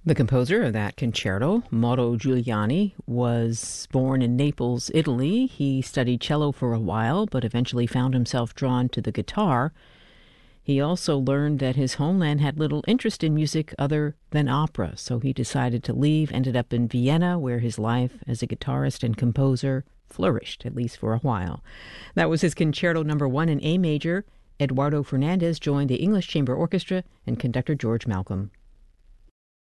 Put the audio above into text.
The composer of that concerto, Mauro Giuliani, was born in Naples, Italy. He studied cello for a while, but eventually found himself drawn to the guitar. He also learned that his homeland had little interest in music other than opera, so he decided to leave, ended up in Vienna, where his life as a guitarist and composer flourished, at least for a while. That was his Concerto No. 1 in A major. Eduardo Fernandez joined the English Chamber Orchestra and conductor George Malcolm.